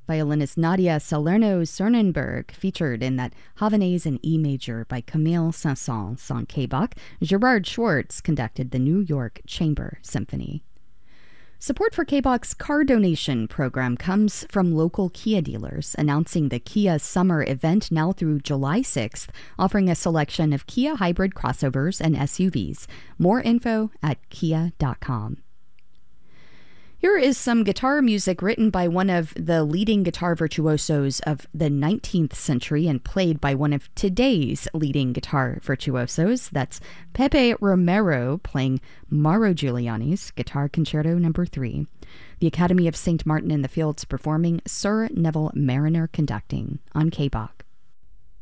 Violinist Nadia Salerno-Sonnenberg featured in that Havanaise in E major by Camille Saint-Saëns on K-Bach. Gerard Schwartz conducted the New York Chamber Symphony. Support for K-Bach's car donation program comes from local Kia dealers, announcing the Kia Summer event now through July 6th, offering a selection of Kia hybrid crossovers and SUVs. More info at kia.com. Here is some guitar music written by one of the leading guitar virtuosos of the 19th century and played by one of today's leading guitar virtuosos. That's Pepe Romero playing Mauro Giuliani's Guitar Concerto No. 3. The Academy of St. Martin in the Fields performing, Sir Neville Mariner conducting on K-Bach.